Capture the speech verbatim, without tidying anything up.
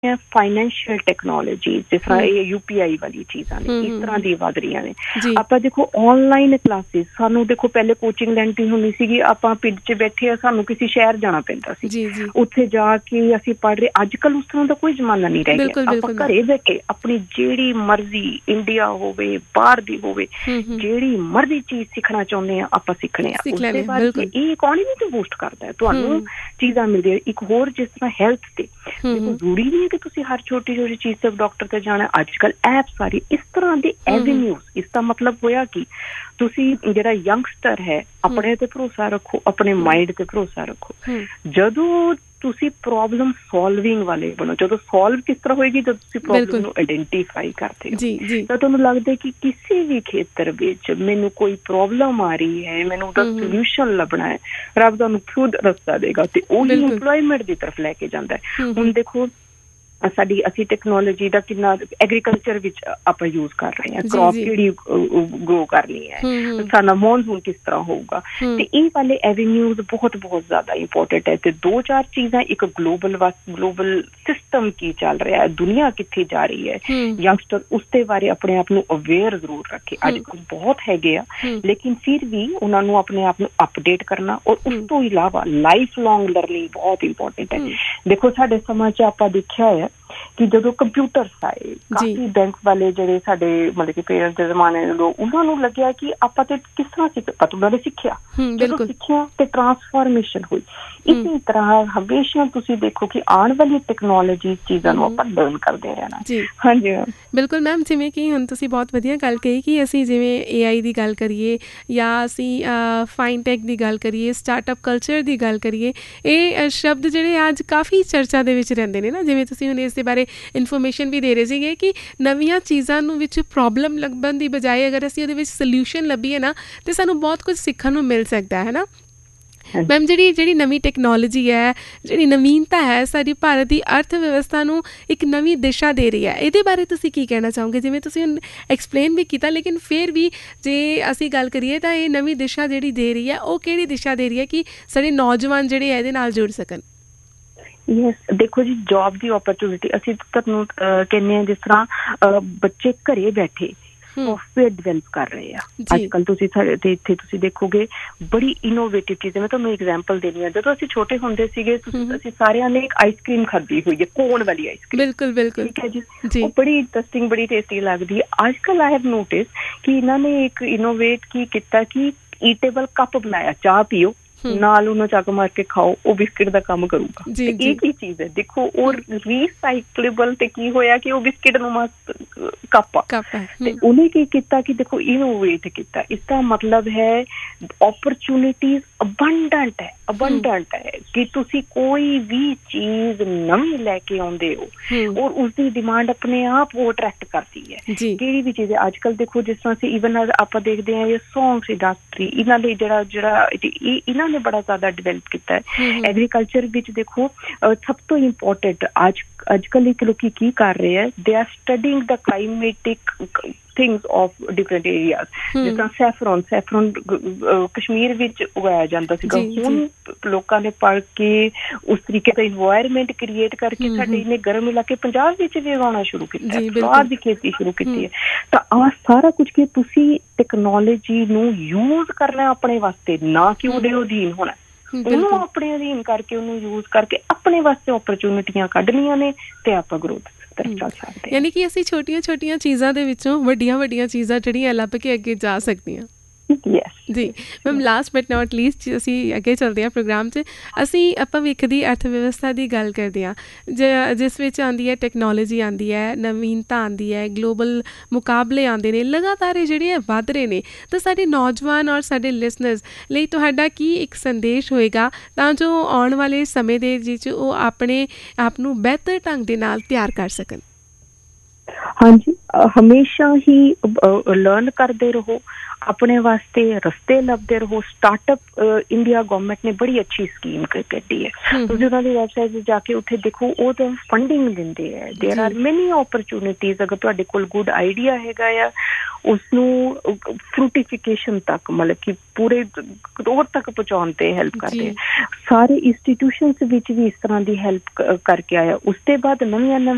Financial technology जिस तरह ये यू पी आई वाली चीज़ां ने इस तरह दी वध रही ने। आप देखो ऑनलाइन क्लासिस सानू देखो पहले कोचिंग लैण दी हुंदी सीगी, आपां पिंड च बैठे आ सानू किसी शहर जाना पैंदा सी, उत्थे जाके असीं पढ़ रहे। अजकल उस तरह दा कोई जमाना नहीं रह गया। आपां घरे बैठे अपनी जेड़ी मर्जी इंडिया होवे बाहर दी होवे जेड़ी मर्जी चीज़ सीखना चाहुंदे आ आपां सीखणे आ। उसदे बाद ये इकोनॉमी नूं बूस्ट करदा है, तुहानू चीज़ां मिलदियां। एक होर जिस तरह हैल्थ ते देखो जरूरी नहीं है कि तुसी हर छोटी छोटी चीज़ से डॉक्टर ते जाना। अजकल ऐप सारी इस तरह दे एवेन्यूज, इसका मतलब होया कि तुसी जेड़ा यंगस्टर है अपने ते भरोसा रखो, अपने माइंड ते भरोसा रखो। जदों तुसी प्रॉब्लम सॉल्विंग वाले बनो, जदों सॉल्व किस तरह होएगी जब तुसी प्रॉब्लम नूं आइडेंटिफाई करते हो तो तुहानू लगदा है कि किसी भी खेतर विच मैनू कोई प्रॉब्लम आ रही है, मैनू उहदा सोल्यूशन लभना है, रब तुहानू खुद रस्ता देगा ते ओही एम्प्लॉयमेंट दी तरफ लैके जांदा है। हुण देखो साडी असी टैक्नोलॉजी दा कितना एग्रीकल्चर विच आपां यूज कर रहे हैं, क्रॉप किहड़ी ग्रो करनी है, साडा मॉनसून किस तरह होगा, ते इह वाले एवेन्यूज बहुत बहुत ज्यादा इंपॉर्टेंट है। ते दो चार चीज़ां, एक ग्लोबल ग्लोबल सिस्टम की चल रहा है, दुनिया कित्थे जा रही है, यंगस्टर उसके बारे अपने आप नूं अवेयर जरूर रखे। अजकल बहुत हैगे आ लेकिन फिर भी उन्हां नूं अपने आप नूं अपडेट करना और उस तो इलावा लाइफ लॉन्ग लर्निंग बहुत इंपॉर्टेंट है। देखो साडे समाज च आपां देखिया है कि जदों कंप्यूटर्स आए काफी बैंक वाले जेडे साडे मतलब कि पेरेंट्स दे जमाने दे लोग उन्हां नूं लग्या कि आपां ते किस तरह सीख पता उन्हां ने सीखिया, जदों सीखिया ते ट्रांसफॉर्मेशन हुई। इसी तरह हमेशा तुसी देखो कि आने वाली टैक्नोलॉजी चीज़ां नूं आपां लर्न करदे रहना। हाँ जी बिल्कुल मैम, जिवें कि हुण तुसी बहुत वधिया गल कही कि असीं जिवें ए आई दी गल करिए या असीं फाइनटैक दी गल करिए, स्टार्टअप कल्चर दी गल करिए, ये शब्द जिहड़े अज काफ़ी चर्चा दे विच रहिंदे ने ना। जिवें तुसी हुण इस दे बारे इन्फॉर्मेशन भी दे रहे सीगे कि नवीं चीज़ां नूं विच प्रॉब्लम लभण दी बजाए अगर असीं उहदे विच सल्यूशन लभीए ना तो सानूं बहुत कुछ सीखण नूं मिल सकदा है ना। मैम ਜਿਹੜੀ ਜਿਹੜੀ ਨਵੀਂ ਟੈਕਨੋਲੋਜੀ ਹੈ, ਜਿਹੜੀ ਨਵੀਨਤਾ ਹੈ ਸਾਡੀ ਭਾਰਤ ਦੀ ਅਰਥ ਵਿਵਸਥਾ ਨੂੰ ਇੱਕ ਨਵੀਂ ਦਿਸ਼ਾ ਦੇ ਰਹੀ ਹੈ, ਇਹਦੇ ਬਾਰੇ ਤੁਸੀਂ ਕੀ ਕਹਿਣਾ ਚਾਹੋਗੇ? ਜਿਵੇਂ ਤੁਸੀਂ ਹੁਣ ਐਕਸਪਲੇਨ ਵੀ ਕੀਤਾ ਲੇਕਿਨ ਫਿਰ ਵੀ ਜੇ ਅਸੀਂ ਗੱਲ ਕਰੀਏ ਤਾਂ ਇਹ ਨਵੀਂ ਦਿਸ਼ਾ ਜਿਹੜੀ ਦੇ ਰਹੀ ਹੈ ਉਹ ਕਿਹੜੀ ਦਿਸ਼ਾ ਦੇ ਰਹੀ ਹੈ ਕਿ ਸਾਡੇ ਨੌਜਵਾਨ ਜਿਹੜੇ ਇਹਦੇ ਨਾਲ ਜੁੜ ਸਕਣ? ਯੈਸ ਦੇਖੋ ਜੀ, ਜੌਬ ਦੀ ਓਪਰਚੁਨਿਟੀ ਅਸੀਂ ਤੁਹਾਨੂੰ ਕਹਿੰਦੇ ਹਾਂ ਜਿਸ ਤਰ੍ਹਾਂ ਬੱਚੇ ਘਰੇ ਬੈਠੇ सॉफ्टवेयर डिवेलप कर रहे हैं अजकल। तुसी इत्थे तुसी देखोगे बड़ी इनोवेटिव चीज़ है। मैं तुहानूं एग्जांपल देनी है, जदों असीं छोटे हुंदे सीगे असीं सारिआं ने एक आइसक्रीम खाधी हुई है, कोन वाली आइसक्रीम। बिल्कुल बिल्कुल ठीक है जी, वो बड़ी इंटरेस्टिंग बड़ी टेस्टी लगदी है। आजकल आई हैव नोटिस कि इन्हां ने एक इनोवेट की किता कि ईटेबल कप बनाया, चाह पियो नाल उन्हें चक मार के खाओ, वो बिस्किट का काम करूगा। एक ही चीज है देखो, और रीसाइकलेबल ते की होया कि वो बिस्किट नु मस्त कप ते उन्हें की किता कि देखो इनोवेट किता। इसका मतलब है अपॉर्चुनिटीज अबंडेंट है, अबंडेंट है कि तुसी कोई भी चीज नवी लेके आउंदे हो और उसकी डिमांड अपने आप वो अट्रैक्ट करती है। केड़ी भी चीज है आजकल देखो जिस तरह से इवन आपां देखदे हैं ये सॉन्ग्स इंडस्ट्री इन्हां दे जेड़ा जेड़ा इन्हां ने बड़ा ज्यादा डिवेलप किया है। एग्रीकल्चर विच देखो सब तो इंपॉर्टेंट आज अजकल एक लोग की कर रहे हैं, they are studying the climatic things of different areas. जिस तरह सैफरन सैफरन कश्मीर विच उगाया जाता सीगा, हुण लोकां ने पढ़ के उस तरीके का इन्वायरमेंट क्रिएट करके साडे इन्ने गर्म इलाके पंजाब विच भी उगाना शुरू किया है, फ्लावर दी खेती शुरू की है। तो आ सारा कुछ कि तुसी टेक्नोलॉजी नूं यूज करना अपने वास्ते, ना कि उहदे अधीन होना। ਉਹਨੂੰ ਆਪਣੇ ਅਧੀਨ ਕਰਕੇ ਉਹਨੂੰ ਯੂਜ਼ ਕਰਕੇ ਆਪਣੇ ਵਾਸਤੇ ਓਪਰਚੁਨਿਟੀਆਂ ਕੱਢਣੀਆਂ ਨੇ ਤੇ ਆਪਾਂ ਗਰੋਥ ਤਰਫ ਚੱਲ ਸਕਦੇ ਹਾਂ। ਯਾਨੀ ਕਿ ਅਸੀਂ ਛੋਟੀਆਂ ਛੋਟੀਆਂ ਚੀਜ਼ਾਂ ਦੇ ਵਿੱਚੋਂ ਵੱਡੀਆਂ ਵੱਡੀਆਂ ਚੀਜ਼ਾਂ ਜਿਹੜੀਆਂ ਲੱਭ ਕੇ ਅੱਗੇ ਜਾ ਸਕਦੀਆਂ। ਯੈਸ ਜੀ ma'am, last but not least ਅਸੀਂ ਅੱਗੇ ਚੱਲਦੇ ਹਾਂ ਪ੍ਰੋਗਰਾਮ 'ਚ। ਅਸੀਂ ਆਪਾਂ ਵੇਖਦੀ ਅਰਥ ਵਿਵਸਥਾ ਦੀ ਗੱਲ ਕਰਦੇ ਹਾਂ ਜ ਜਿਸ ਵਿੱਚ ਆਉਂਦੀ ਹੈ ਟੈਕਨੋਲੋਜੀ, ਆਉਂਦੀ ਹੈ ਨਵੀਨਤਾ, ਆਉਂਦੀ ਹੈ ਗਲੋਬਲ ਮੁਕਾਬਲੇ ਆਉਂਦੇ ਨੇ, ਲਗਾਤਾਰ ਇਹ ਜਿਹੜੇ ਵੱਧ ਰਹੇ ਨੇ। ਤਾਂ ਸਾਡੇ ਨੌਜਵਾਨ ਔਰ ਸਾਡੇ ਲਿਸਨਰਸ ਲਈ ਤੁਹਾਡਾ ਕੀ ਇੱਕ ਸੰਦੇਸ਼ ਹੋਏਗਾ ਤਾਂ ਜੋ ਆਉਣ ਵਾਲੇ ਸਮੇਂ ਦੇ ਵਿੱਚ ਉਹ ਆਪਣੇ ਆਪ ਨੂੰ ਬਿਹਤਰ ਢੰਗ ਦੇ ਨਾਲ ਤਿਆਰ ਕਰ ਸਕਣ? ਹਾਂਜੀ, ਹਮੇਸ਼ਾ ਹੀ ਲਰਨ ਕਰਦੇ ਰਹੋ, अपने वास्ते रस्ते लभदे रहो। स्टार्टअप इंडिया गवर्नमेंट ने बड़ी अच्छी स्कीम कड्डी है, तुसीं उन्हां दी वैबसाइट ते जाके उत्थे देखो वो तो फंडिंग दिंदे है। There are many opportunities. अगर तुहाडे कोल गुड आइडिया हैगा या उसनूं फ्रूटिफिकेशन तक मतलब कि पूरे ग्रोथ तक पहुंचाउण ते हेल्प करदे हैं। सारे इंस्टीट्यूशनस विच भी इस तरह की हेल्प करके आया। उसते बाद नवीं